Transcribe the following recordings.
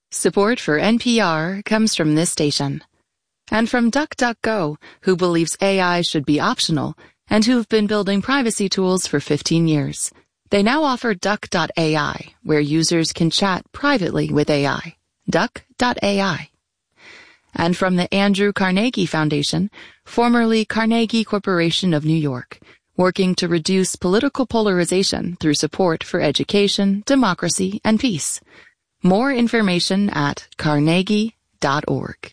Support for NPR comes from this station. And from DuckDuckGo, who believes AI should be optional and who've been building privacy tools for 15 years. They now offer Duck.ai, where users can chat privately with AI. Duck.ai. And from the Andrew Carnegie Foundation, formerly Carnegie Corporation of New York, working to reduce political polarization through support for education, democracy, and peace. More information at carnegie.org.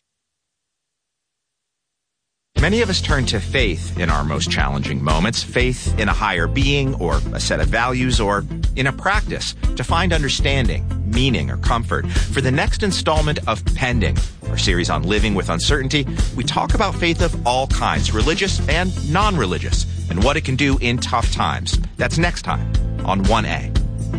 Many of us turn to faith in our most challenging moments, faith in a higher being or a set of values or in a practice to find understanding, meaning, or comfort. For the next installment of Pending, our series on living with uncertainty, we talk about faith of all kinds, religious and non-religious, and what it can do in tough times. That's next time on 1A.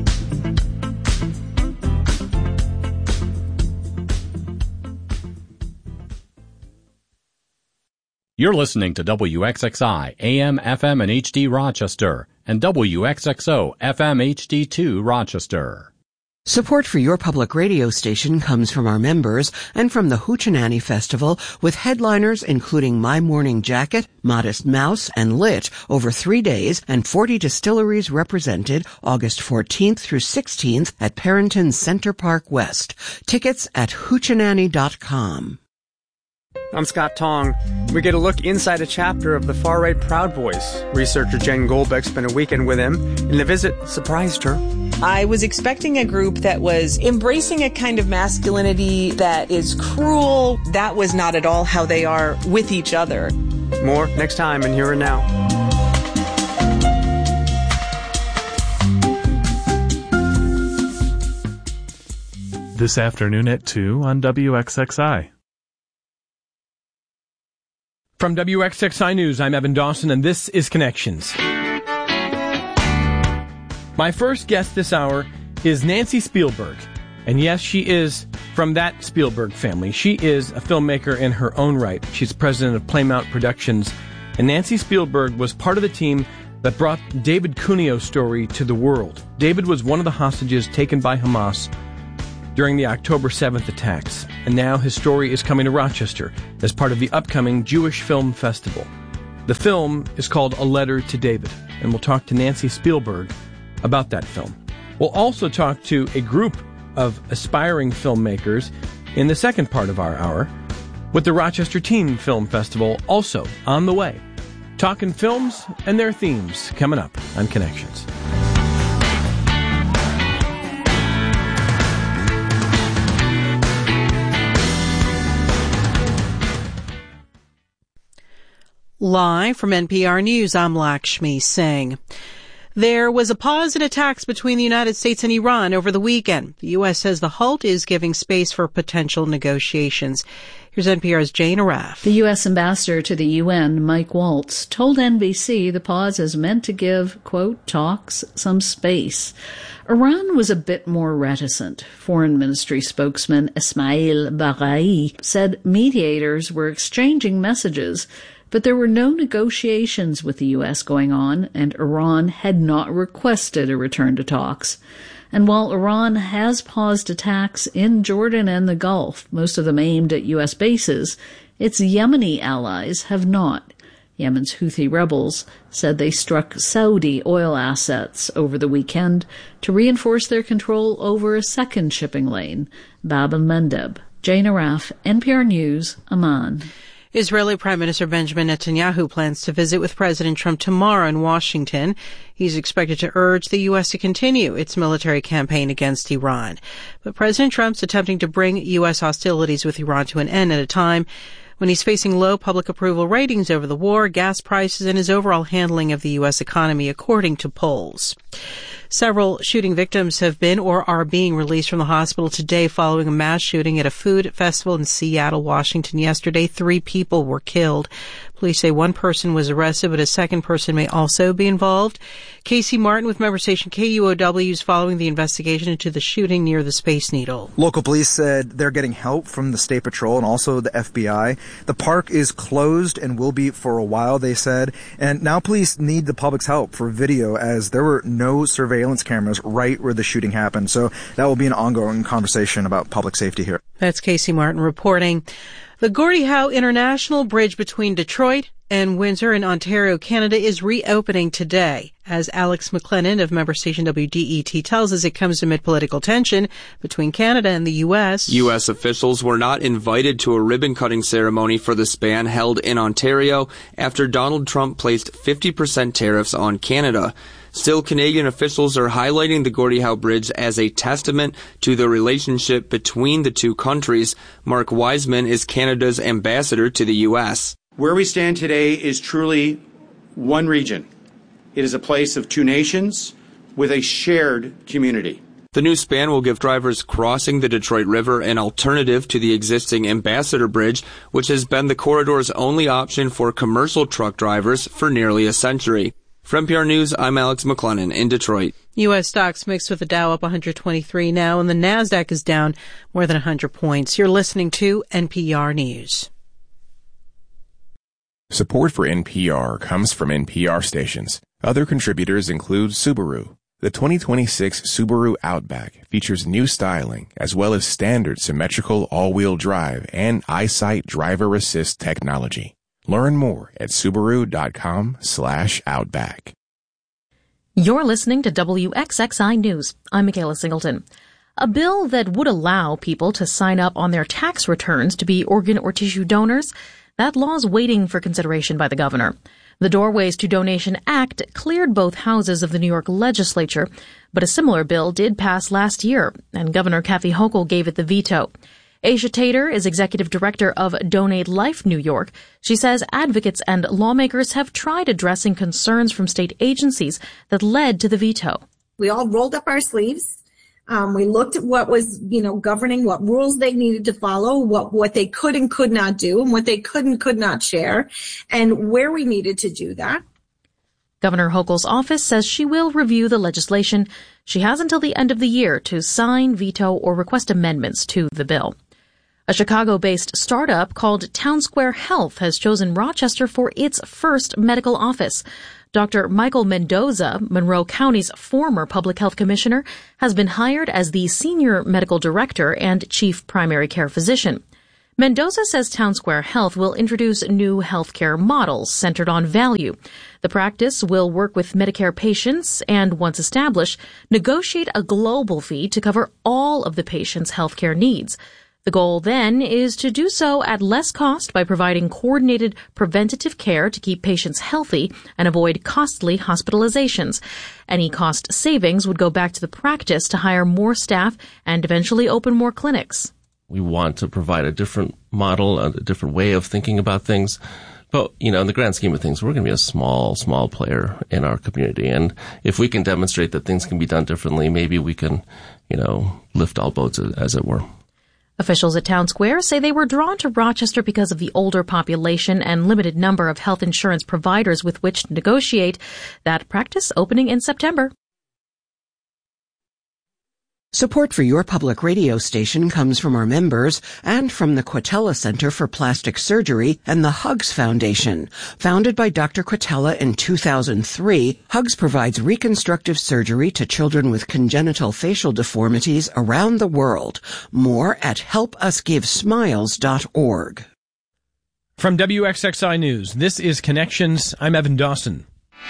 You're listening to WXXI, AM, FM, and HD Rochester, and WXXO, FM, HD2 Rochester. Support for your public radio station comes from our members and from the Hoochie Festival, with headliners including My Morning Jacket, Modest Mouse, and Lit over 3 days, and 40 distilleries represented August 14th through 16th at Perrington Center Park West. Tickets at hoochie.com. I'm Scott Tong. We get a look inside a chapter of the far-right Proud Boys. Researcher Jen Goldbeck spent a weekend with him, and the visit surprised her. I was expecting a group that was embracing a kind of masculinity that is cruel. That was not at all how they are with each other. More next time in Here and Now. This afternoon at 2 on WXXI. From WXXI News, I'm Evan Dawson, and this is Connections. My first guest this hour is Nancy Spielberg. And yes, she is from that Spielberg family. She is a filmmaker in her own right. She's president of Playmount Productions. And Nancy Spielberg was part of the team that brought David Cuneo's story to the world. David was one of the hostages taken by Hamas during the October 7th attacks, and now his story is coming to Rochester as part of the upcoming Jewish Film Festival. The film is called A Letter to David, and we'll talk to Nancy Spielberg about that film. We'll also talk to a group of aspiring filmmakers in the second part of our hour, with the Rochester Teen Film Festival also on the way. Talking films and their themes coming up on Connections. Live from NPR News, I'm Lakshmi Singh. There was a pause in attacks between the United States and Iran over the weekend. The U.S. says the halt is giving space for potential negotiations. Here's NPR's Jane Arraf. The U.S. ambassador to the UN, Mike Waltz, told NBC the pause is meant to give, quote, talks some space. Iran was a bit more reticent. Foreign Ministry spokesman Ismail Baghai said mediators were exchanging messages, but there were no negotiations with the U.S. going on, and Iran had not requested a return to talks. And while Iran has paused attacks in Jordan and the Gulf, most of them aimed at U.S. bases, its Yemeni allies have not. Yemen's Houthi rebels said they struck Saudi oil assets over the weekend to reinforce their control over a second shipping lane, Bab el-Mandeb. Jane Arraf, NPR News, Amman. Israeli Prime Minister Benjamin Netanyahu plans to visit with President Trump tomorrow in Washington. He's expected to urge the U.S. to continue its military campaign against Iran. But President Trump's attempting to bring U.S. hostilities with Iran to an end at a time when he's facing low public approval ratings over the war, gas prices, and his overall handling of the U.S. economy, according to polls. Several shooting victims have been or are being released from the hospital today following a mass shooting at a food festival in Seattle, Washington yesterday. 3 people were killed. Police say one person was arrested, but a second person may also be involved. Casey Martin with member station KUOW is following the investigation into the shooting near the Space Needle. Local police said they're getting help from the State Patrol and also the FBI. The park is closed and will be for a while, they said. And now police need the public's help for video, as there were no surveillance surveillance cameras right where the shooting happened. So that will be an ongoing conversation about public safety here. That's Casey Martin reporting. The Gordie Howe International Bridge between Detroit and Windsor in Ontario, Canada is reopening today. As Alex McLennan of member station WDET tells us, it comes amid political tension between Canada and the U.S. U.S. officials were not invited to a ribbon-cutting ceremony for the span held in Ontario after Donald Trump placed 50% tariffs on Canada. Still, Canadian officials are highlighting the Gordie Howe Bridge as a testament to the relationship between the two countries. Mark Wiseman is Canada's ambassador to the U.S. Where we stand today is truly one region. It is a place of two nations with a shared community. The new span will give drivers crossing the Detroit River an alternative to the existing Ambassador Bridge, which has been the corridor's only option for commercial truck drivers for nearly a century. For NPR News, I'm Alex McLennan in Detroit. U.S. stocks mixed with the Dow up 123 now, and the NASDAQ is down more than 100 points. You're listening to NPR News. Support for NPR comes from NPR stations. Other contributors include Subaru. The 2026 Subaru Outback features new styling as well as standard symmetrical all-wheel drive and EyeSight driver assist technology. Learn more at Subaru.com/Outback. You're listening to WXXI News. I'm Michaela Singleton. A bill that would allow people to sign up on their tax returns to be organ or tissue donors, that law's waiting for consideration by the governor. The Doorways to Donation Act cleared both houses of the New York legislature, but a similar bill did pass last year, and Governor Kathy Hochul gave it the veto. Asia Tater is executive director of Donate Life New York. She says advocates and lawmakers have tried addressing concerns from state agencies that led to the veto. We all rolled up our sleeves. We looked at what was, governing, what rules they needed to follow, what they could and could not do, and what they could and could not share, and where we needed to do that. Governor Hochul's office says she will review the legislation. She has until the end of the year to sign, veto, or request amendments to the bill. A Chicago-based startup called Townsquare Health has chosen Rochester for its first medical office. Dr. Michael Mendoza, Monroe County's former public health commissioner, has been hired as the senior medical director and chief primary care physician. Mendoza says Townsquare Health will introduce new healthcare models centered on value. The practice will work with Medicare patients and, once established, negotiate a global fee to cover all of the patient's healthcare needs. The goal then is to do so at less cost by providing coordinated preventative care to keep patients healthy and avoid costly hospitalizations. Any cost savings would go back to the practice to hire more staff and eventually open more clinics. We want to provide a different model, a different way of thinking about things. But, in the grand scheme of things, we're going to be a small player in our community. And if we can demonstrate that things can be done differently, maybe we can, lift all boats, as it were. Officials at Townsquare say they were drawn to Rochester because of the older population and limited number of health insurance providers with which to negotiate. That practice opening in September. Support for your public radio station comes from our members and from the Quatella Center for Plastic Surgery and the Hugs Foundation. Founded by Dr. Quatella in 2003, Hugs provides reconstructive surgery to children with congenital facial deformities around the world. More at helpusgivesmiles.org. From WXXI News, this is Connections. I'm Evan Dawson.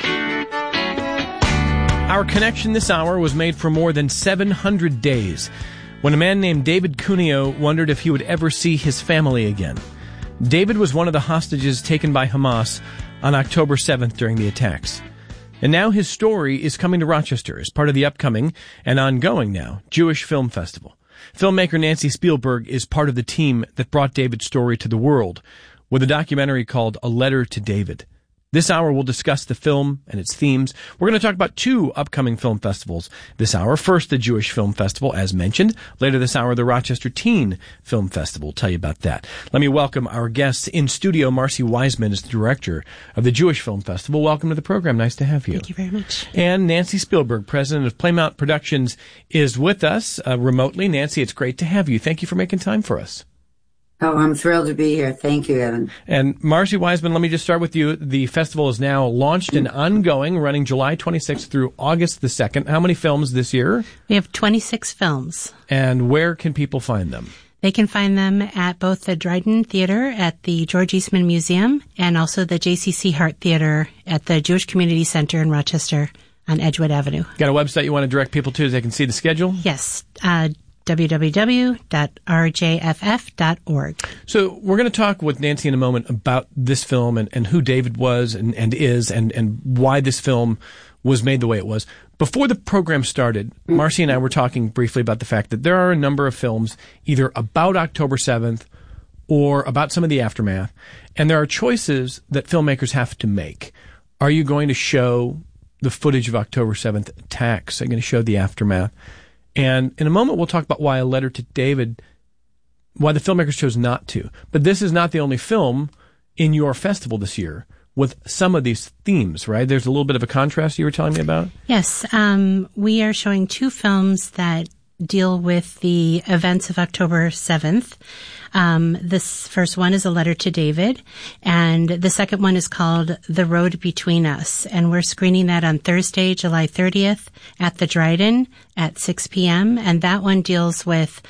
Our connection this hour was made for more than 700 days, when a man named David Cuneo wondered if he would ever see his family again. David was one of the hostages taken by Hamas on October 7th during the attacks. And now his story is coming to Rochester as part of the upcoming and ongoing now Jewish Film Festival. Filmmaker Nancy Spielberg is part of the team that brought David's story to the world with a documentary called A Letter to David. This hour, we'll discuss the film and its themes. We're going to talk about two upcoming film festivals this hour. First, the Jewish Film Festival, as mentioned. Later this hour, the Rochester Teen Film Festival. We'll tell you about that. Let me welcome our guests in studio. Marcy Wiseman is the director of the Jewish Film Festival. Welcome to the program. Nice to have you. Thank you very much. And Nancy Spielberg, president of Playmount Productions, is with us remotely. Nancy, it's great to have you. Thank you for making time for us. Oh, I'm thrilled to be here. Thank you, Evan. And Marcy Wiseman, let me just start with you. The festival is now launched and ongoing, running July 26th through August the 2nd. How many films this year? We have 26 films. And where can people find them? They can find them at both the Dryden Theater at the George Eastman Museum and also the JCC Hart Theater at the Jewish Community Center in Rochester on Edgewood Avenue. Got a website you want to direct people to so they can see the schedule? Yes, www.rjff.org. So we're going to talk with Nancy in a moment about this film and who David was and is and why this film was made the way it was. Before the program started, Marcy and I were talking briefly about the fact that there are a number of films either about October 7th or about some of the aftermath, and there are choices that filmmakers have to make. Are you going to show the footage of October 7th attacks? Are you going to show the aftermath? And in a moment, we'll talk about why A Letter to David, why the filmmakers chose not to. But this is not the only film in your festival this year with some of these themes, right? There's a little bit of a contrast you were telling me about? Yes. We are showing two films that deal with the events of October 7th. This first one is A Letter to David, and the second one is called The Road Between Us, and we're screening that on Thursday, July 30th at the Dryden at 6 p.m., and that one deals with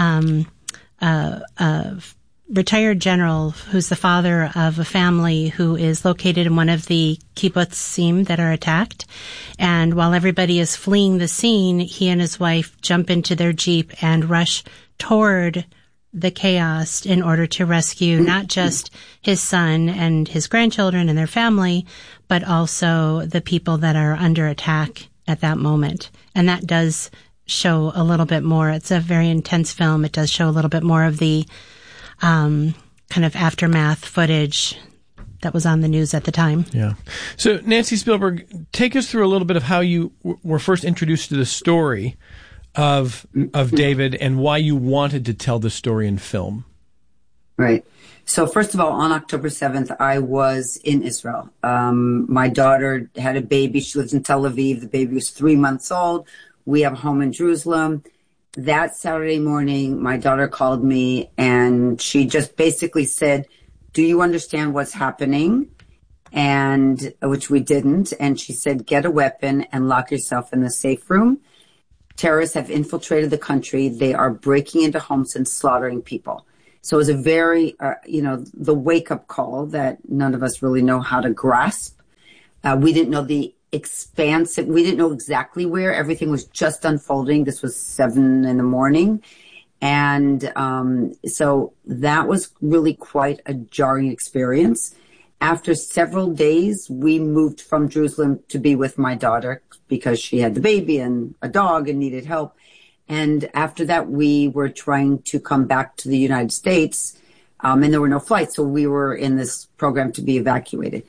a retired general who's the father of a family who is located in one of the kibbutzim that are attacked. And while everybody is fleeing the scene, he and his wife jump into their Jeep and rush toward the chaos in order to rescue not just his son and his grandchildren and their family, but also the people that are under attack at that moment. And that does show a little bit more. It's a very intense film. It does show a little bit more of the kind of aftermath footage that was on the news at the time. Yeah. So, Nancy Spielberg, take us through a little bit of how you were first introduced to the story of David and why you wanted to tell the story in film. Right. So first of all, on October 7th, I was in Israel. My daughter had a baby. She lives in Tel Aviv. The baby was 3 months old. We have a home in Jerusalem. That Saturday morning, my daughter called me and she just basically said, do you understand what's happening? And which we didn't. And she said, get a weapon and lock yourself in the safe room. Terrorists have infiltrated the country. They are breaking into homes and slaughtering people. So it was a very, the wake-up call that none of us really know how to grasp. We didn't know the expansive, we didn't know exactly where. Everything was just unfolding. This was 7 a.m. And so that was really quite a jarring experience. After several days, we moved from Jerusalem to be with my daughter because she had the baby and a dog and needed help. And after that, we were trying to come back to the United States, and there were no flights. So we were in this program to be evacuated.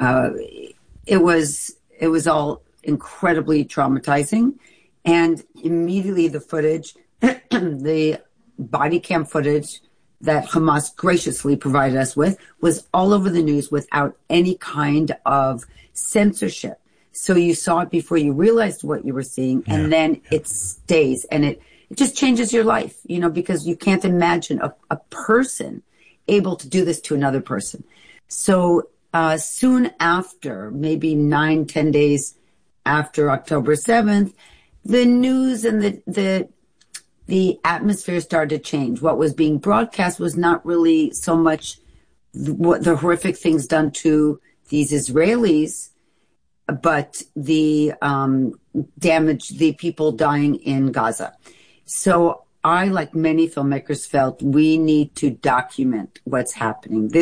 It was all incredibly traumatizing. And immediately the footage, the body cam footage that Hamas graciously provided us with was all over the news without any kind of censorship. So you saw it before you realized what you were seeing, and then it stays, and it just changes your life, because you can't imagine a person able to do this to another person. So soon after, maybe 9-10 days after October 7th, the news and the atmosphere started to change. What was being broadcast was not really so much what the horrific things done to these Israelis, but the damage, the people dying in Gaza. So I, like many filmmakers, felt we need to document what's happening.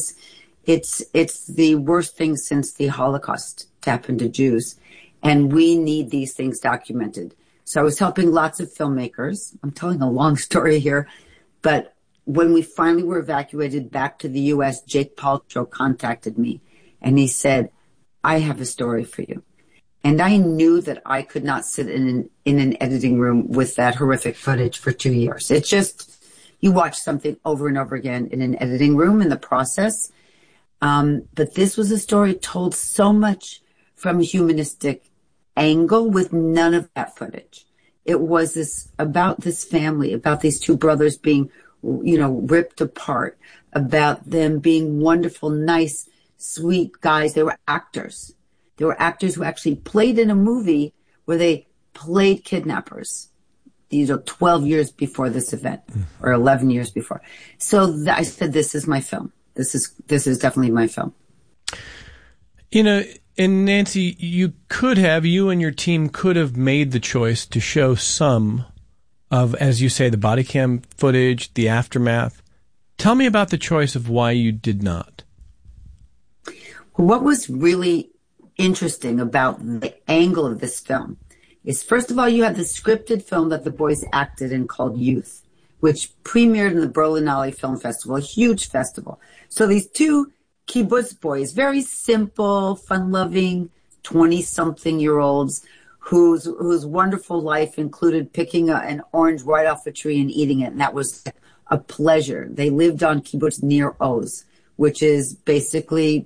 It's the worst thing since the Holocaust to happen to Jews, and we need these things documented. So I was helping lots of filmmakers. I'm telling a long story here, but when we finally were evacuated back to the U.S., Jake Paltrow contacted me, and he said, I have a story for you. And I knew that I could not sit in an editing room with that horrific footage for 2 years. It's just, you watch something over and over again in an editing room in the process. But this was a story told so much from a humanistic angle with none of that footage. It was about this family, about these two brothers being ripped apart, about them being wonderful, nice, sweet guys. They were actors. They were actors who actually played in a movie where they played kidnappers. These are 12 years before this event, or 11 years before. So I said, this is my film. This is definitely my film. And Nancy, you and your team could have made the choice to show some of, as you say, the body cam footage, the aftermath. Tell me about the choice of why you did not. What was really interesting about the angle of this film is, first of all, you have the scripted film that the boys acted in called Youth, which premiered in the Berlinale Film Festival, a huge festival. So these two kibbutz boys, very simple, fun-loving, 20-something-year-olds whose wonderful life included picking an orange right off a tree and eating it, and that was a pleasure. They lived on kibbutz Nir Oz, which is basically,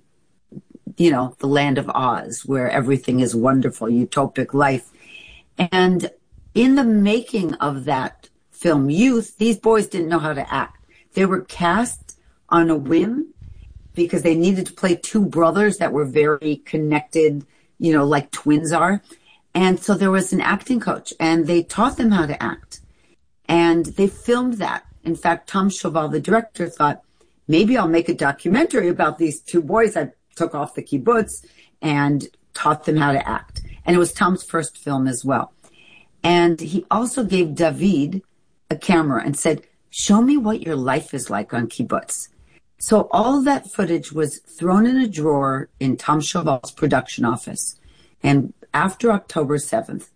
the land of Oz, where everything is wonderful, utopic life. And in the making of that film, Youth, these boys didn't know how to act. They were cast on a whim because they needed to play two brothers that were very connected, like twins are. And so there was an acting coach, and they taught them how to act. And they filmed that. In fact, Tom Shoval, the director, thought, maybe I'll make a documentary about these two boys I took off the kibbutz and taught them how to act. And it was Tom's first film as well. And he also gave David a camera and said, show me what your life is like on kibbutz. So all that footage was thrown in a drawer in Tom Shoval's production office. And after October 7th,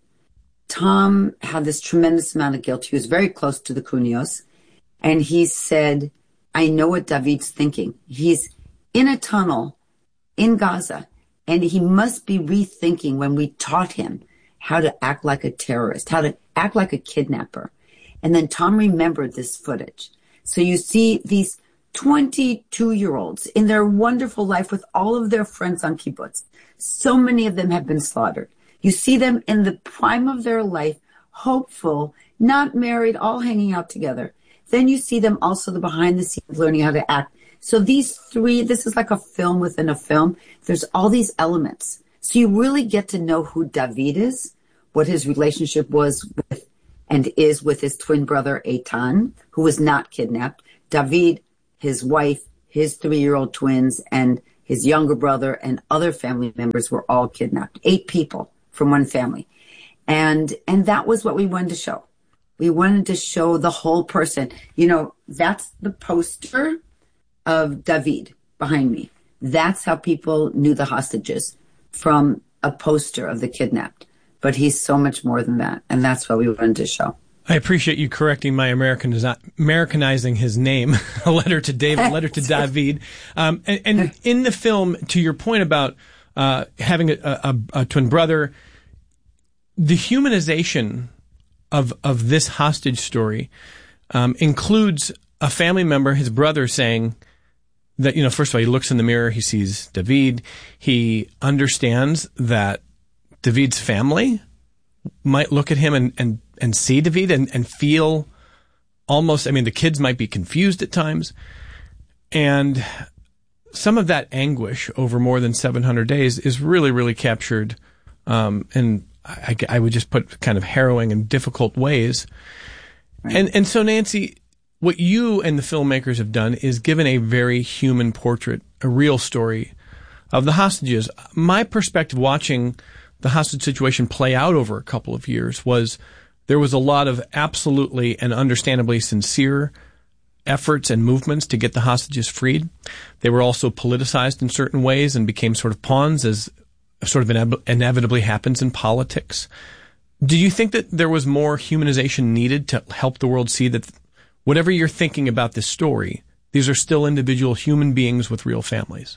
Tom had this tremendous amount of guilt. He was very close to the Kunios. And he said, I know what David's thinking. He's in a tunnel in Gaza, and he must be rethinking when we taught him how to act like a terrorist, how to act like a kidnapper. And then Tom remembered this footage. So you see these 22-year-olds in their wonderful life with all of their friends on kibbutz. So many of them have been slaughtered. You see them in the prime of their life, hopeful, not married, all hanging out together. Then you see them also the behind the scenes learning how to act. So these three, this is like a film within a film. There's all these elements. So you really get to know who David is, what his relationship was with and is with his twin brother, Eitan, who was not kidnapped. David, his wife, his 3-year-old twins, and his younger brother and other family members were all kidnapped. 8 people from one family. And that was what we wanted to show. We wanted to show the whole person. That's the poster of David behind me. That's how people knew the hostages, from a poster of the kidnapped. But he's so much more than that. And that's what we wanted to show. I appreciate you correcting my Americanizing his name. A letter to David, a letter to David. And in the film, to your point about having a twin brother, the humanization of this hostage story includes a family member, his brother, saying that, first of all, he looks in the mirror, he sees David, he understands that David's family might look at him and see David and feel almost, the kids might be confused at times. And some of that anguish over more than 700 days is really, really captured, and I would just put kind of harrowing and difficult ways. Right. And so, Nancy, what you and the filmmakers have done is given a very human portrait, a real story of the hostages. My perspective watching the hostage situation play out over a couple of years was there was a lot of absolutely and understandably sincere efforts and movements to get the hostages freed. They were also politicized in certain ways and became sort of pawns, as sort of inevitably happens in politics. Do you think that there was more humanization needed to help the world see that whatever you're thinking about this story, these are still individual human beings with real families?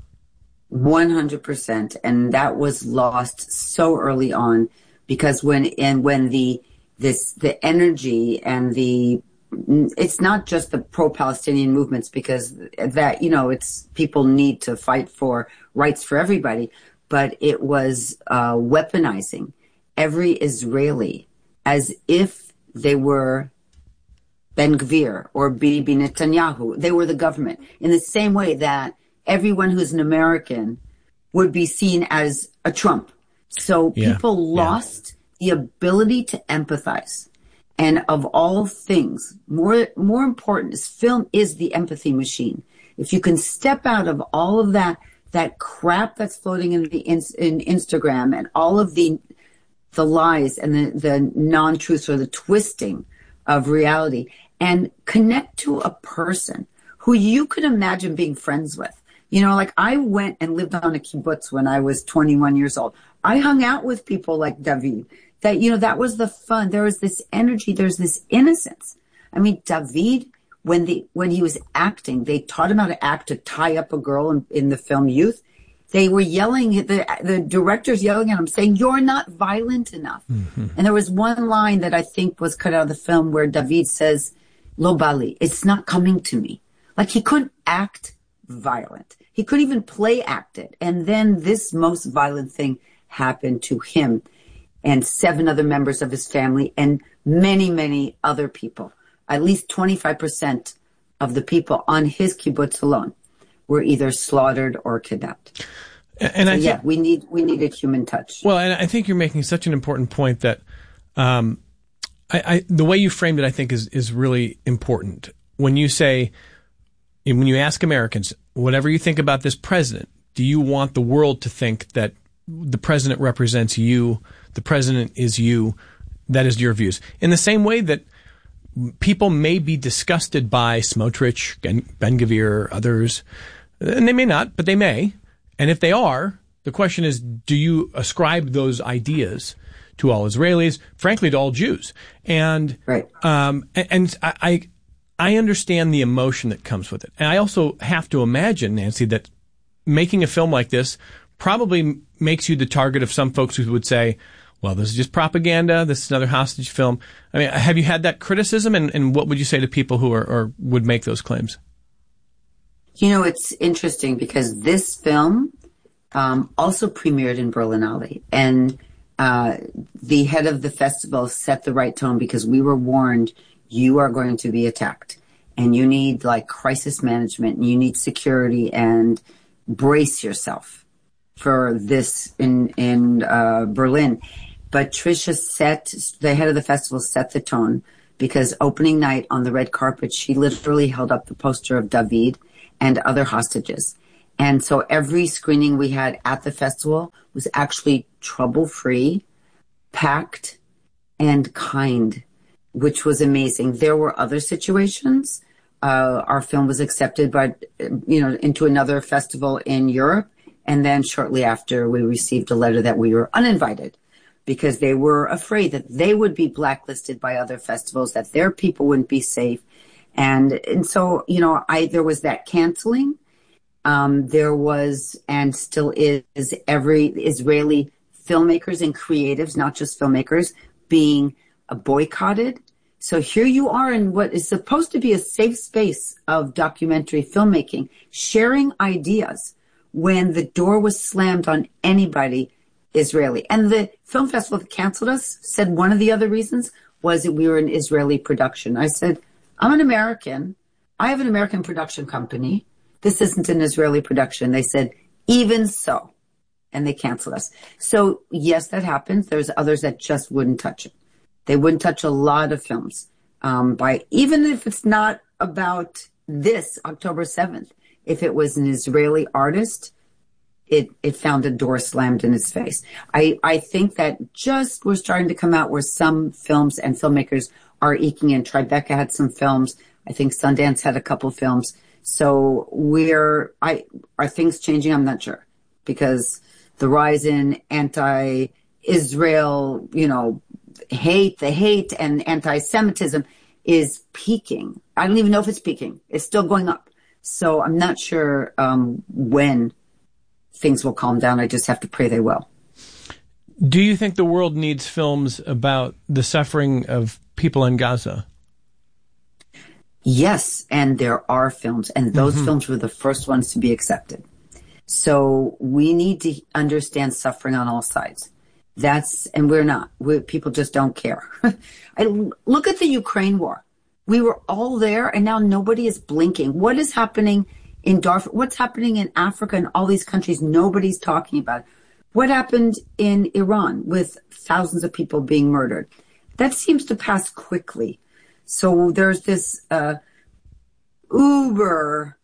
100%. And that was lost so early on, because when the energy and it's not just the pro-Palestinian movements, because that, it's people need to fight for rights for everybody, but it was weaponizing every Israeli as if they were Ben Gvir or Bibi Netanyahu. They were the government. In the same way that everyone who's an American would be seen as a Trump. So people lost the ability to empathize. And of all things, more important is film is the empathy machine. If you can step out of all of that crap that's floating in Instagram and all of the lies and the non-truths or the twisting of reality, and connect to a person who you could imagine being friends with. You know, like I went and lived on a kibbutz when I was 21 years old. I hung out with people like David. That, you know, that was the fun. There was this energy. There's this innocence. I mean, David, when he was acting, they taught him how to act, to tie up a girl in the film Youth. They were yelling, the director's yelling at him, saying, "You're not violent enough." Mm-hmm. And there was one line that I think was cut out of the film where David says, "Lo bali, it's not coming to me." Like he couldn't act violent. He couldn't even play act it. And then this most violent thing happened to him and 7 other members of his family and many, many other people. At least 25% of the people on his kibbutz alone were either slaughtered or kidnapped. And so, we need a human touch. Well, and I think you're making such an important point that the way you framed it, I think, is really important. When you say, when you ask Americans, whatever you think about this president, do you want the world to think that the president represents you, the president is you, that is your views? In the same way that people may be disgusted by Smotrich, Ben Gvir, others, and they may not, but they may. And if they are, the question is, do you ascribe those ideas to all Israelis, frankly, to all Jews? And right. And I understand the emotion that comes with it. And I also have to imagine, Nancy, that making a film like this probably makes you the target of some folks who would say, well, this is just propaganda. This is another hostage film. I mean, have you had that criticism? And what would you say to people who would make those claims? You know, it's interesting because this film also premiered in Berlinale. And the head of the festival set the right tone because we were warned you are going to be attacked. And you need like crisis management and you need security and brace yourself for this in Berlin. But Trisha the head of the festival set the tone because opening night on the red carpet, she literally held up the poster of David and other hostages. And so every screening we had at the festival was actually trouble-free, packed, and kind, which was amazing. There were other situations. Our film was accepted into another festival in Europe. And then shortly after, we received a letter that we were uninvited because they were afraid that they would be blacklisted by other festivals, that their people wouldn't be safe. And so, you know, there was that canceling. There was, and still is, every Israeli filmmakers and creatives, not just filmmakers, being boycotted. So here you are in what is supposed to be a safe space of documentary filmmaking, sharing ideas when the door was slammed on anybody Israeli. And the film festival that canceled us said one of the other reasons was that we were an Israeli production. I said, I'm an American. I have an American production company. This isn't an Israeli production. They said, even so. And they canceled us. So yes, that happens. There's others that just wouldn't touch it. They wouldn't touch a lot of films, even if it's not about this October 7th. If it was an Israeli artist, it found a door slammed in his face. I think that just we're starting to come out where some films and filmmakers are eking in. Tribeca had some films. I think Sundance had a couple films. So are things changing? I'm not sure because the rise in anti-Israel, the hate and anti-Semitism is peaking. I don't even know if it's peaking. It's still going up. So I'm not sure when things will calm down. I just have to pray they will. Do you think the world needs films about the suffering of people in Gaza? Yes, and there are films, and those films were the first ones to be accepted. So we need to understand suffering on all sides. And we're not. People just don't care. I look at the Ukraine war. We were all there, and now nobody is blinking. What is happening in Darfur? What's happening in Africa and all these countries? Nobody's talking about. What happened in Iran with thousands of people being murdered? That seems to pass quickly. So there's this uber,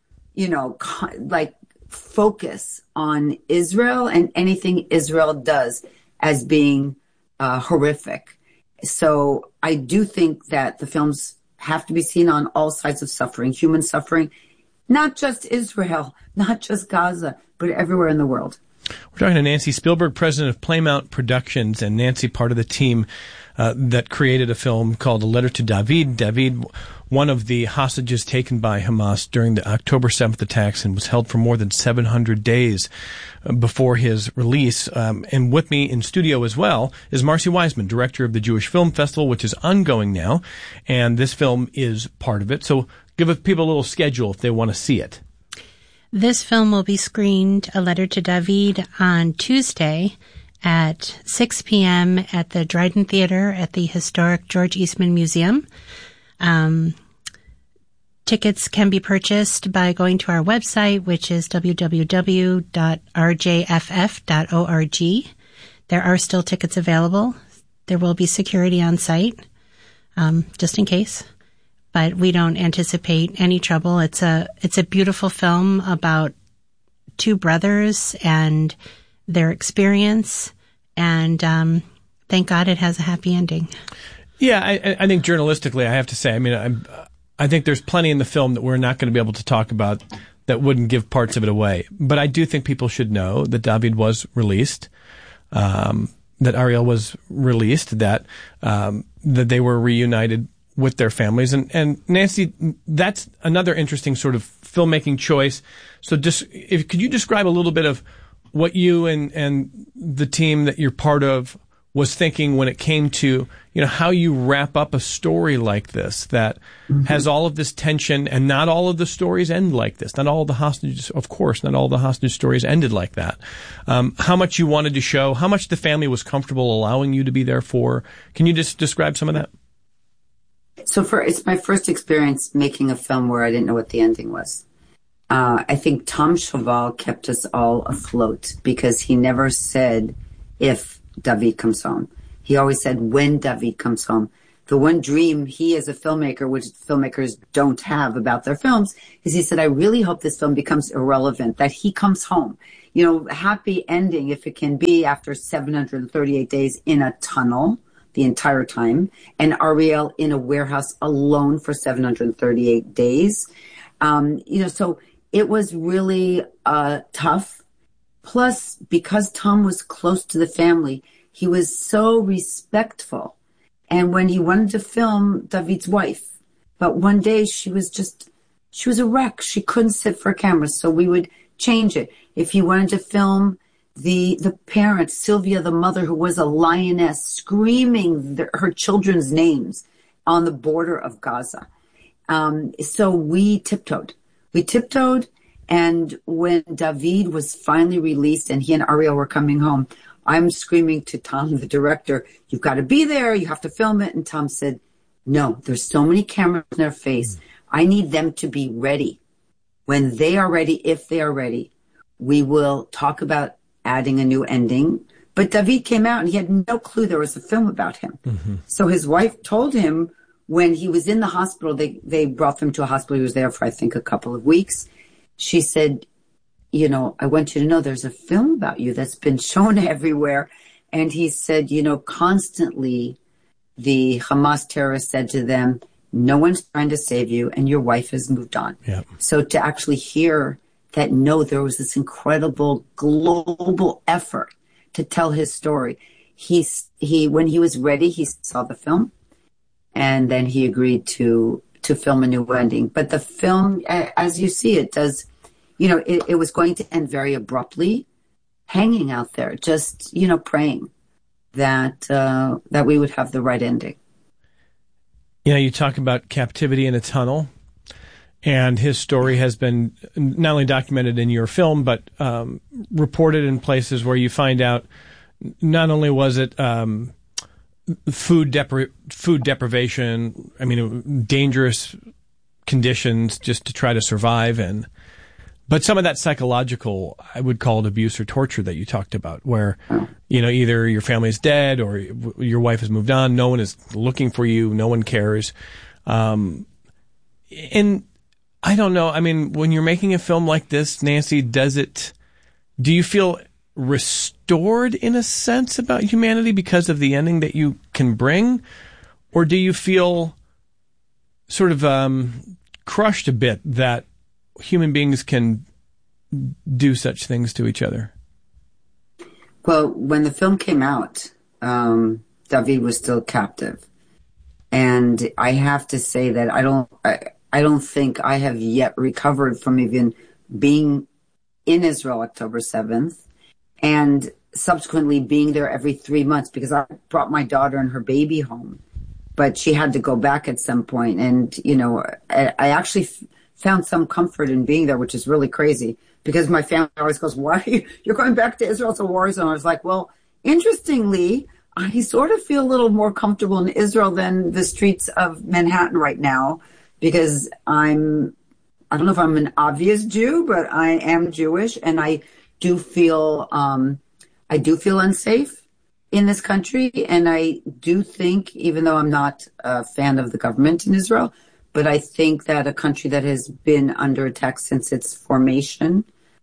focus on Israel and anything Israel does as being horrific. So I do think that the films have to be seen on all sides of suffering, human suffering, not just Israel, not just Gaza, but everywhere in the world. We're talking to Nancy Spielberg, president of Playmount Productions, and Nancy, part of the team that created a film called A Letter to David. David, one of the hostages taken by Hamas during the October 7th attacks, and was held for more than 700 days before his release. And with me in studio as well is Marcy Wiseman, director of the Jewish Film Festival, which is ongoing now, and this film is part of it. So give people a little schedule if they want to see it. This film will be screened, A Letter to David, on Tuesday at 6 p.m. at the Dryden Theater at the historic George Eastman Museum. Tickets can be purchased by going to our website, which is www.rjff.org. There are still tickets available. There will be security on site, just in case. But we don't anticipate any trouble. It's a beautiful film about two brothers and their experience, and thank God it has a happy ending. Yeah, I think journalistically, I have to say, I think there's plenty in the film that we're not going to be able to talk about that wouldn't give parts of it away. But I do think people should know that David was released, that Ariel was released, that they were reunited with their families. And Nancy, that's another interesting sort of filmmaking choice. So could you describe a little bit of what you and the team that you're part of was thinking when it came to, how you wrap up a story like this that has all of this tension, and not all of the stories end like this. Not all the hostages, of course, not all the hostage stories ended like that. How much you wanted to show, how much the family was comfortable allowing you to be there for. Can you just describe some of that? So it's my first experience making a film where I didn't know what the ending was. I think Tom Cheval kept us all afloat because he never said if David comes home. He always said when David comes home. The one dream he as a filmmaker, which filmmakers don't have about their films, is he said, I really hope this film becomes irrelevant, that he comes home. Happy ending if it can be after 738 days in a tunnel the entire time, and Ariel in a warehouse alone for 738 days. So it was really tough. Plus, because Tom was close to the family, he was so respectful. And when he wanted to film David's wife, but one day she was a wreck. She couldn't sit for a camera, so we would change it. If he wanted to film the parents, Sylvia, the mother, who was a lioness, screaming her children's names on the border of Gaza. So we tiptoed. And when David was finally released and he and Ariel were coming home, I'm screaming to Tom, the director, you've got to be there. You have to film it. And Tom said, no, there's so many cameras in their face. I need them to be ready. When they are ready, if they are ready, we will talk about adding a new ending. But David came out and he had no clue there was a film about him. Mm-hmm. So his wife told him when he was in the hospital, they brought them to a hospital. He was there for, I think, a couple of weeks. She said, I want you to know there's a film about you that's been shown everywhere. And he said, constantly the Hamas terrorists said to them, no one's trying to save you and your wife has moved on. Yep. So to actually hear that, no, there was this incredible global effort to tell his story. He when he was ready, he saw the film and then he agreed to film a new ending. But the film, as you see, it does, it was going to end very abruptly, hanging out there, just, praying that we would have the right ending. You talk about captivity in a tunnel, and his story has been not only documented in your film, but reported in places where you find out not only was it food deprivation. I mean, dangerous conditions just to try to survive in. But some of that psychological, I would call it abuse or torture that you talked about, where, either your family is dead or your wife has moved on. No one is looking for you. No one cares. And I don't know. I mean, when you're making a film like this, Nancy, do you feel restored in a sense about humanity because of the ending that you can bring? Or do you feel sort of crushed a bit that human beings can do such things to each other? Well, when the film came out, David was still captive. And I have to say that I don't think I have yet recovered from even being in Israel October 7th and subsequently being there every 3 months, because I brought my daughter and her baby home, but she had to go back at some point. And, I actually found some comfort in being there, which is really crazy, because my family always goes, why are you're going back to Israel? It's a war zone. I was like, well, interestingly, I sort of feel a little more comfortable in Israel than the streets of Manhattan right now, because I don't know if I'm an obvious Jew, but I am Jewish, and I do feel unsafe in this country. And I do think, even though I'm not a fan of the government in Israel, but I think that a country that has been under attack since its formation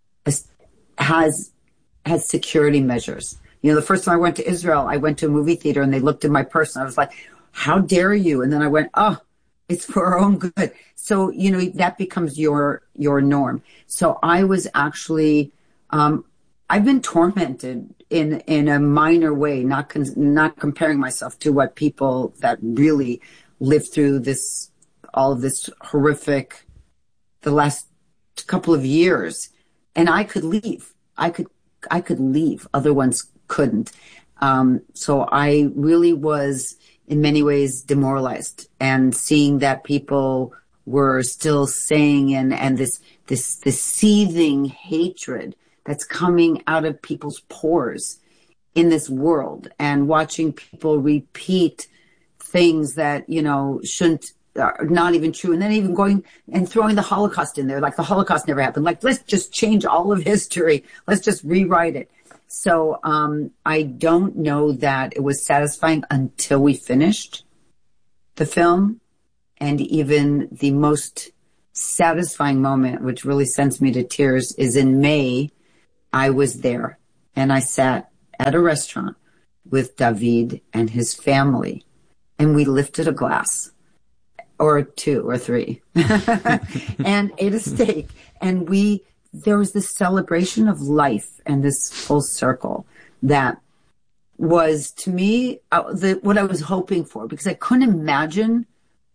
has security measures. The first time I went to Israel, I went to a movie theater and they looked in my purse and I was like, how dare you? And then I went, oh, it's for our own good. So, that becomes your norm. So I was actually, I've been tormented in a minor way, not comparing myself to what people that really lived through all of this horrific, the last couple of years. And I could leave. I could leave. Other ones couldn't. So I really was in many ways demoralized, and seeing that people were still saying and this seething hatred that's coming out of people's pores in this world, and watching people repeat things that, shouldn't, are not even true. And then even going and throwing the Holocaust in there, like the Holocaust never happened. Like, let's just change all of history. Let's just rewrite it. So I don't know that it was satisfying until we finished the film. And even the most satisfying moment, which really sends me to tears, is in May. I was there and I sat at a restaurant with David and his family, and we lifted a glass or two or three and ate a steak. And there was this celebration of life and this full circle that was, to me, what I was hoping for, because I couldn't imagine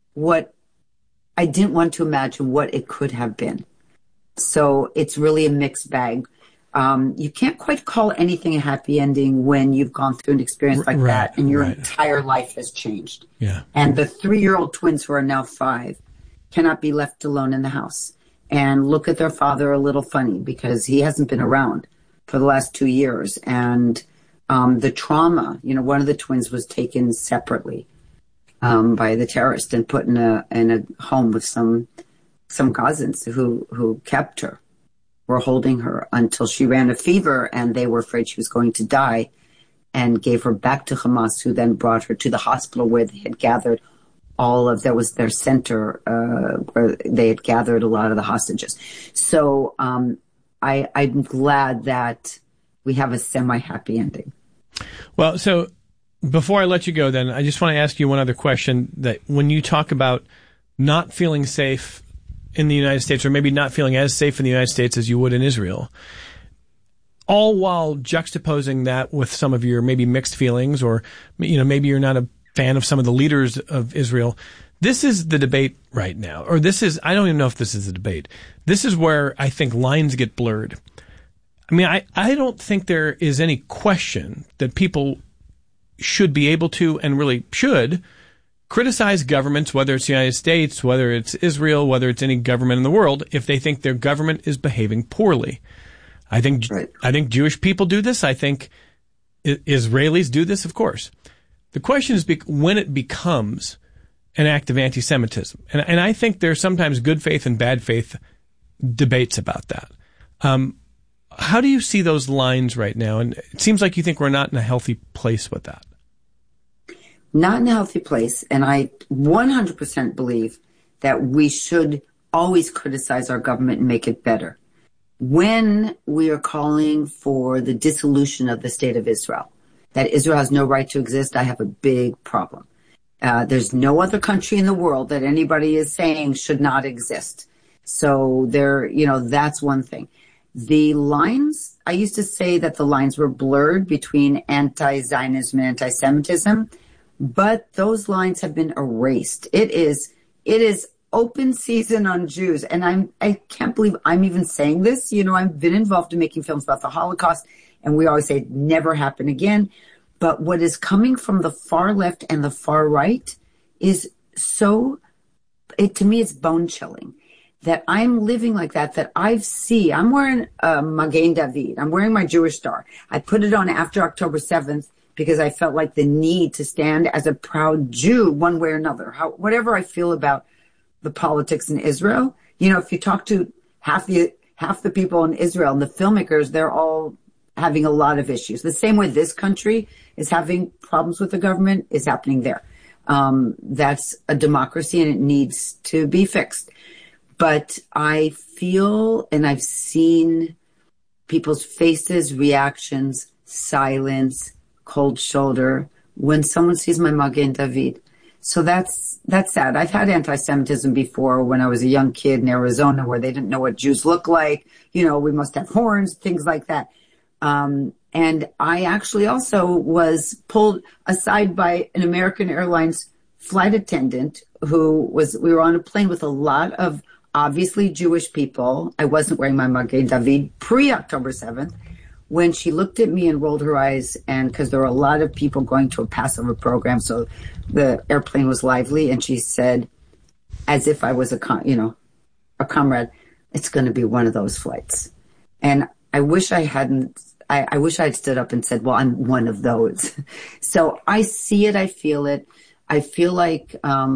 I didn't want to imagine what it could have been. So it's really a mixed bag. You can't quite call anything a happy ending when you've gone through an experience like that and your entire life has changed. Yeah. And the 3-year-old twins, who are now 5, cannot be left alone in the house and look at their father a little funny because he hasn't been around for the last 2 years. And the trauma, one of the twins was taken separately by the terrorist and put in a home with some cousins who kept her, were holding her until she ran a fever, and they were afraid she was going to die, and gave her back to Hamas, who then brought her to the hospital where they had gathered that was their center, where they had gathered a lot of the hostages. So I'm glad that we have a semi-happy ending. Well, so before I let you go, then, I just want to ask you one other question. That when you talk about not feeling safe in the United States, or maybe not feeling as safe in the United States as you would in Israel, all while juxtaposing that with some of your maybe mixed feelings, or maybe you're not a fan of some of the leaders of Israel. This is the debate right now, or I don't even know if this is the debate. This is where I think lines get blurred. I mean, I don't think there is any question that people should be able to, and really should, criticize governments, whether it's the United States, whether it's Israel, whether it's any government in the world, if they think their government is behaving poorly. I think Jewish people do this. I think Israelis do this, of course. The question is when it becomes an act of anti-Semitism. And I think there's sometimes good faith and bad faith debates about that. How do you see those lines right now? And it seems like you think we're not in a healthy place with that. Not in a healthy place. And I 100% believe that we should always criticize our government and make it better. When we are calling for the dissolution of the state of Israel, that Israel has no right to exist, I have a big problem. There's no other country in the world that anybody is saying should not exist. So that's one thing. The lines, I used to say that the lines were blurred between anti-Zionism and anti-Semitism, but those lines have been erased. It is open season on Jews. And I can't believe I'm even saying this. I've been involved in making films about the Holocaust, and we always say it never happen again. But what is coming from the far left and the far right is to me, it's bone chilling that I'm living like that I'm wearing a Magen David. I'm wearing my Jewish star. I put it on after October 7th because I felt like the need to stand as a proud Jew one way or another. Whatever I feel about the politics in Israel, if you talk to half the people in Israel and the filmmakers, they're all having a lot of issues. The same way this country is having problems with the government is happening there. That's a democracy and it needs to be fixed. But I feel, and I've seen people's faces, reactions, silence, cold shoulder when someone sees my Magen David. So that's sad. I've had anti-Semitism before when I was a young kid in Arizona where they didn't know what Jews look like. We must have horns, things like that. And I actually also was pulled aside by an American Airlines flight attendant we were on a plane with a lot of obviously Jewish people. I wasn't wearing my Magen David pre-October 7th. When she looked at me and rolled her eyes, and because there were a lot of people going to a Passover program, so the airplane was lively, and she said, as if I was a comrade, it's going to be one of those flights. And I wish I hadn't. I wish I'd stood up and said, well, I'm one of those. So I see it. I feel it. I feel like,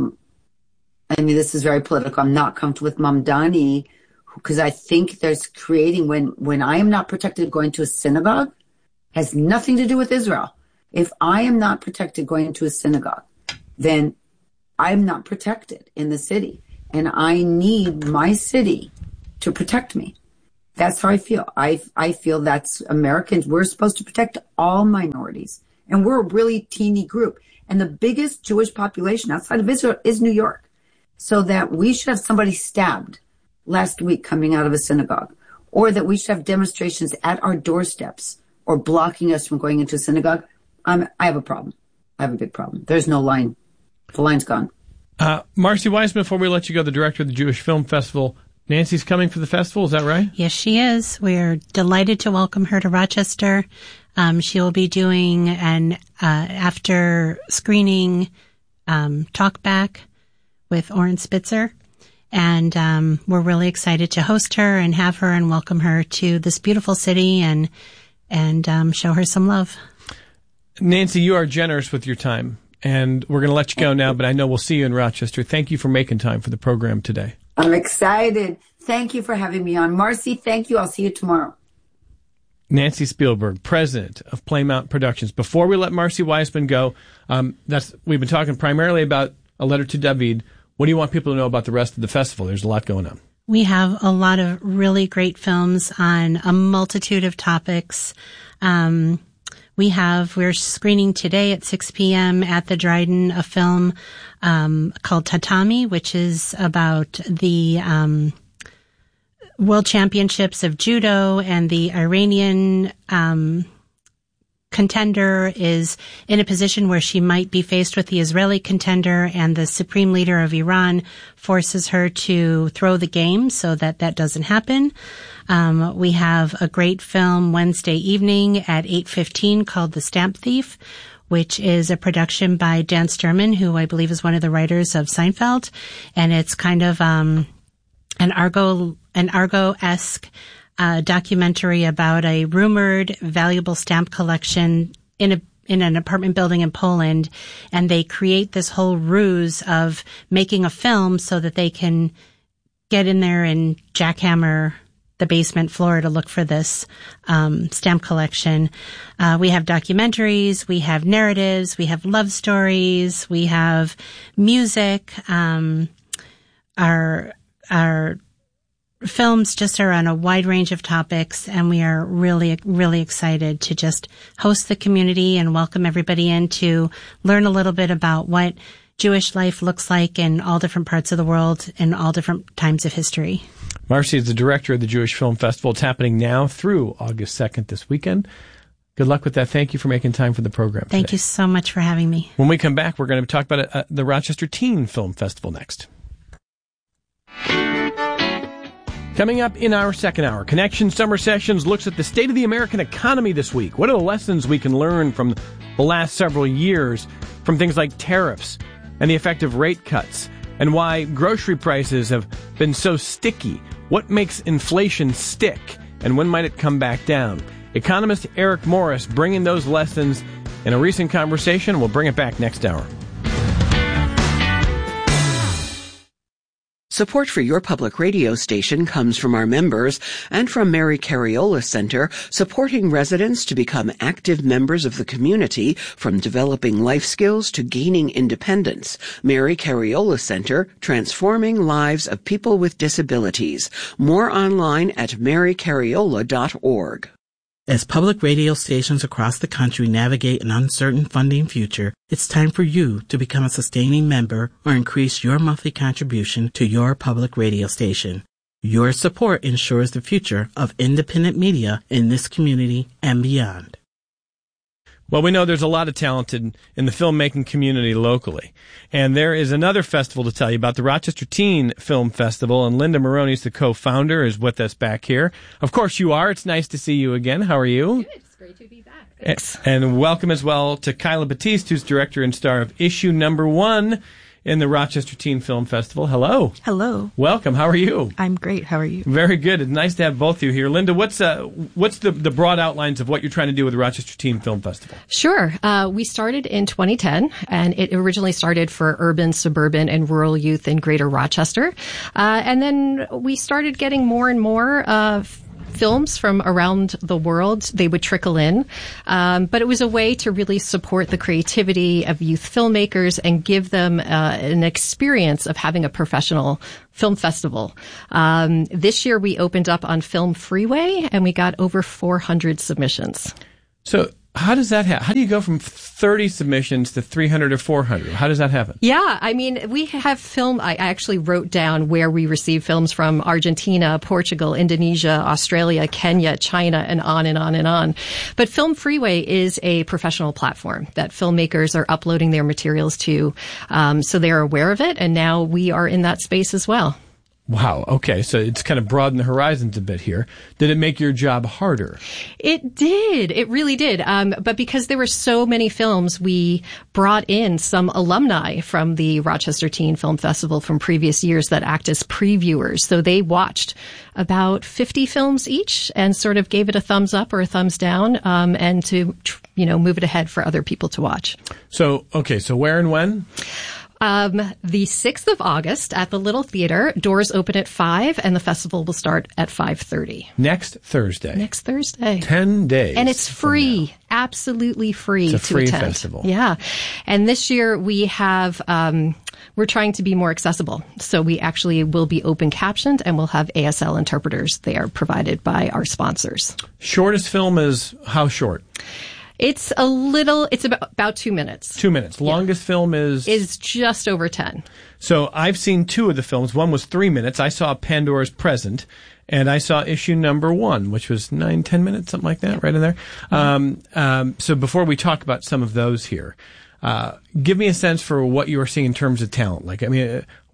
this is very political. I'm not comfortable with Mamdani because I think there's creating when I am not protected going to a synagogue has nothing to do with Israel. If I am not protected going to a synagogue, then I'm not protected in the city. And I need my city to protect me. That's how I feel. I feel that's Americans. We're supposed to protect all minorities. And we're a really teeny group. And the biggest Jewish population outside of Israel is New York. So that we should have somebody stabbed last week coming out of a synagogue. Or that we should have demonstrations at our doorsteps or blocking us from going into a synagogue. I have a problem. I have a big problem. There's no line. The line's gone. Marcy Weisman, before we let you go, the director of the Jewish Film Festival, Nancy's coming for the festival, is that right? Yes, she is. We're delighted to welcome her to Rochester. She will be doing an after screening talk back with Oren Spitzer. And we're really excited to host her and have her and welcome her to this beautiful city and show her some love. Nancy, you are generous with your time. And we're going to let you go now, but I know we'll see you in Rochester. Thank you for making time for the program today. I'm excited. Thank you for having me on. Marcy, thank you. I'll see you tomorrow. Nancy Spielberg, president of Playmount Productions. Before we let Marcy Weisman go, we've been talking primarily about A Letter to David. What do you want people to know about the rest of the festival? There's a lot going on. We have a lot of really great films on a multitude of topics. We're screening today at 6 p.m. at the Dryden a film called Tatami, which is about the World Championships of Judo, and the Iranian contender is in a position where she might be faced with the Israeli contender, and the supreme leader of Iran forces her to throw the game so that doesn't happen. We have a great film Wednesday evening at 8:15 called The Stamp Thief, which is a production by Dan Sturman, who I believe is one of the writers of Seinfeld. And it's kind of an Argo-esque documentary about a rumored valuable stamp collection in a in an apartment building in Poland, and they create this whole ruse of making a film so that they can get in there and jackhammer the basement floor to look for this stamp collection. We have documentaries, we have narratives, we have love stories, we have music. Our films just are on a wide range of topics, and we are really, really excited to just host the community and welcome everybody in to learn a little bit about what Jewish life looks like in all different parts of the world in all different times of history. Marcy is the director of the Jewish Film Festival. It's happening now through August 2nd this weekend. Good luck with that. Thank you for making time for the program Thank today. you so much for having me. When we come back, we're going to talk about the Rochester Teen Film Festival next. Coming up in our second hour, Connection Summer Sessions looks at the state of the American economy this week. What are the lessons we can learn from the last several years from things like tariffs and the effect of rate cuts, and why grocery prices have been so sticky? What makes inflation stick, and when might it come back down? Economist Eric Morris bringing those lessons in a recent conversation. We'll bring it back next hour. Support for your public radio station comes from our members and from Mary Cariola Center, supporting residents to become active members of the community, from developing life skills to gaining independence. Mary Cariola Center, transforming lives of people with disabilities. More online at marycariola.org. As public radio stations across the country navigate an uncertain funding future, it's time for you to become a sustaining member or increase your monthly contribution to your public radio station. Your support ensures the future of independent media in this community and beyond. Well, we know there's a lot of talent in the filmmaking community locally. And there is another festival to tell you about, the Rochester Teen Film Festival. And Linda Maroney's the co-founder, is with us back here. Of course you are. It's nice to see you again. How are you? Good. It's great to be back. Thanks. And welcome as well to Kyla Batiste, who's director and star of Issue Number 1 in the Rochester Teen Film Festival. Hello. Hello. Welcome. How are you? I'm great. How are you? Very good. It's nice to have both of you here. Linda, what's the broad outlines of what you're trying to do with the Rochester Teen Film Festival? Sure. We started in 2010, and it originally started for urban, suburban, and rural youth in Greater Rochester. And then we started getting more and more films from around the world. They would trickle in. But it was a way to really support the creativity of youth filmmakers and give them an experience of having a professional film festival. This year we opened up on Film Freeway, and we got over 400 submissions. So how does that happen? How do you go from 30 submissions to 300 or 400? How does that happen? Yeah, I mean, we have film. I actually wrote down where we receive films from: Argentina, Portugal, Indonesia, Australia, Kenya, China, and on and on and on. But Film Freeway is a professional platform that filmmakers are uploading their materials to, so they're aware of it, and now we are in that space as well. Wow. Okay. So it's kind of broadened the horizons a bit here. Did it make your job harder? It did. It really did. But because there were so many films, we brought in some alumni from the Rochester Teen Film Festival from previous years that act as previewers. So they watched about 50 films each and sort of gave it a thumbs up or a thumbs down, and to, move it ahead for other people to watch. So, okay. So where and when? The 6th of August at the Little Theater. Doors open at 5, and the festival will start at 5:30. Next Thursday. Next Thursday. 10 days. And it's free. Absolutely free to attend. It's a free festival. Yeah. And this year we have, we're trying to be more accessible. So we actually will be open captioned, and we'll have ASL interpreters there provided by our sponsors. Shortest film is how short? It's about 2 minutes. 2 minutes. Longest film is just over 10. So I've seen two of the films. One was 3 minutes. I saw Pandora's Present, and I saw Issue Number 1, which was 9-10 minutes, something like that, right in there. So before we talk about some of those here, give me a sense for what you are seeing in terms of talent. Like, I mean,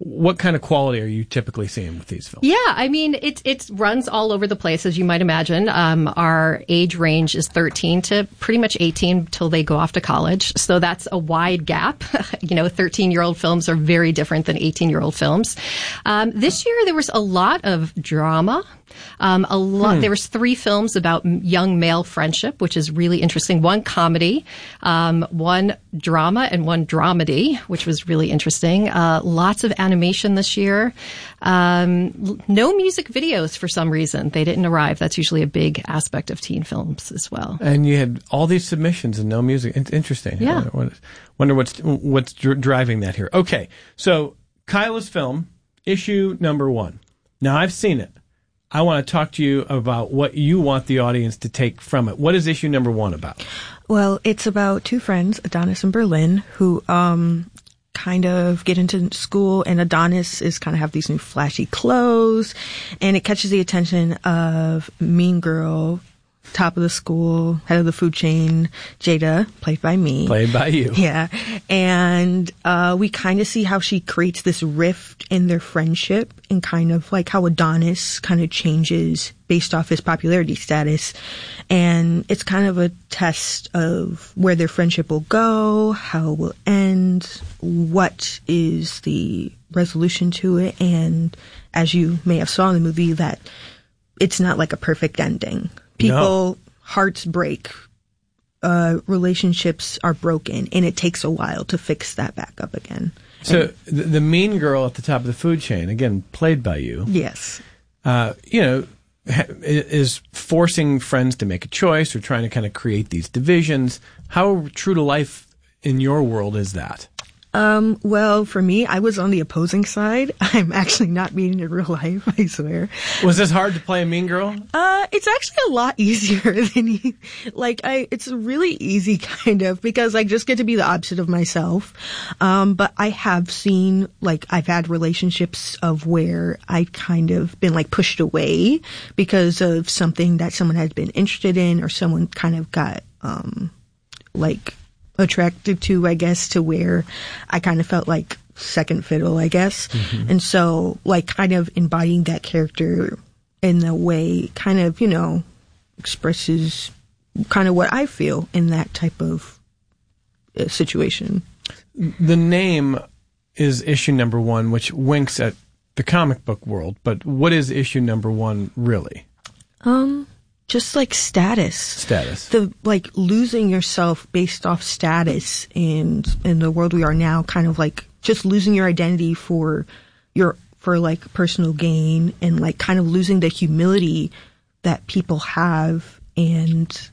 What kind of quality are you typically seeing with these films? Yeah, I mean, it runs all over the place, as you might imagine. Our age range is 13 to pretty much 18 till they go off to college. So that's a wide gap. 13-year-old films are very different than 18-year-old films. This year, there was a lot of drama. There was 3 films about young male friendship, which is really interesting. 1 comedy, 1 drama, and 1 dramedy, which was really interesting. Lots of animation this year. No music videos for some reason. They didn't arrive. That's usually a big aspect of teen films as well. And you had all these submissions and no music. It's interesting. Yeah. I wonder what's driving that here. Okay, so Kyla's film, issue number 1. Now, I've seen it. I want to talk to you about what you want the audience to take from it. What is issue number 1 about? Well, it's about 2 friends, Adonis and Berlin, who kind of get into school, and Adonis is kind of have these new flashy clothes, and it catches the attention of mean girl, top of the school, head of the food chain, Jada, played by me. Played by you. Yeah. And we kind of see how she creates this rift in their friendship, and kind of like how Adonis kind of changes based off his popularity status. And it's kind of a test of where their friendship will go, how it will end, what is the resolution to it. And as you may have saw in the movie, that it's not like a perfect ending. People, hearts break, relationships are broken, and it takes a while to fix that back up again. So the mean girl at the top of the food chain, again, played by you. Yes. Is forcing friends to make a choice or trying to kind of create these divisions. How true to life in your world is that? Well, for me, I was on the opposing side. I'm actually not mean in real life, I swear. Was this hard to play a mean girl? It's actually a lot easier than it's really easy kind of, because I just get to be the opposite of myself. But I have seen, I've had relationships of where I kind of been pushed away because of something that someone has been interested in, or someone kind of got, attracted to, I guess, to where I kind of felt like second fiddle, I guess. Mm-hmm. And so, kind of embodying that character in the way kind of, expresses kind of what I feel in that type of situation. The name is issue number 1, which winks at the comic book world, but what is issue number 1 really? Just status. Status. The losing yourself based off status, and in the world we are now, kind of just losing your identity for personal gain, and kind of losing the humility that people have, and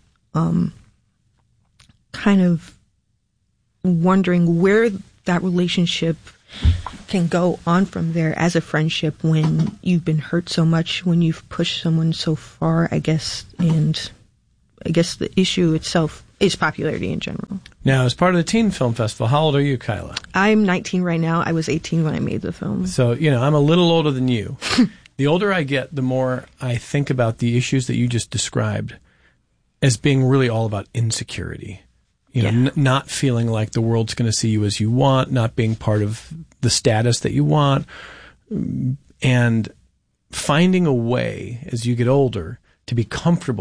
kind of wondering where that relationship can go on from there as a friendship when you've been hurt so much, when you've pushed someone so far, I guess. And I guess the issue itself is popularity in general. Now, as part of the Teen Film Festival, how old are you, Kyla? I'm 19 right now. I was 18 when I made the film. So, I'm a little older than you. The older I get, the more I think about the issues that you just described as being really all about insecurity. Not feeling like the world's going to see you as you want, not being part of the status that you want, and finding a way as you get older to be comfortable